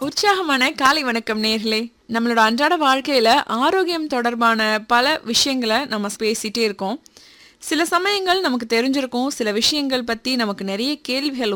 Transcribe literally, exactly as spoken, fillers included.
உற்சாகமான காலை வணக்கம் நேர்களே. நம்மளோட அன்றாட வாழ்க்கையில ஆரோக்கியம் தொடர்பான பல விஷயங்களை நம்ம பேசிட்டே இருக்கோம். சில சமயங்கள் நமக்கு தெரிஞ்சிருக்கும், சில விஷயங்கள் பத்தி நமக்கு நிறைய கேள்விகள்